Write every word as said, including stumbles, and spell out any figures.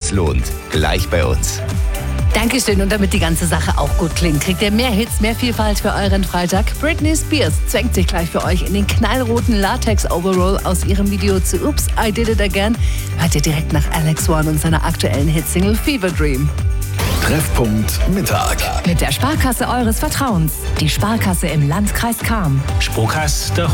sich's lohnt. Gleich bei uns. Dankeschön. Und damit die ganze Sache auch gut klingt, kriegt ihr mehr Hits, mehr Vielfalt für euren Freitag. Britney Spears zwängt sich gleich für euch in den knallroten Latex-Overall aus ihrem Video zu Oops, I Did It Again. Hört ihr direkt nach Alex One und seiner aktuellen Hitsingle Fever Dream. Treffpunkt Mittag. Mit der Sparkasse eures Vertrauens. Die Sparkasse im Landkreis Cham. Sparkasse der